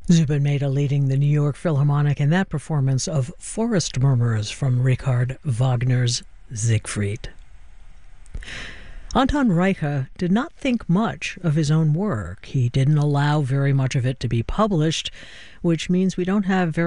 Zubin Mehta leading the New York Philharmonic in that performance of Forest Murmurs from Richard Wagner's Siegfried. Anton Reicha did not think much of his own work. He didn't allow very much of it to be published, which means we don't have very